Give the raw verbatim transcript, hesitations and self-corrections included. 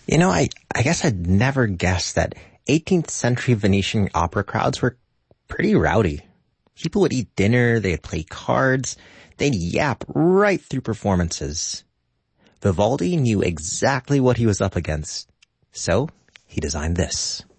You know, I, I guess I'd never guessed that eighteenth century Venetian opera crowds were pretty rowdy. People would eat dinner, they'd play cards, they'd yap right through performances. Vivaldi knew exactly what he was up against, so he designed this.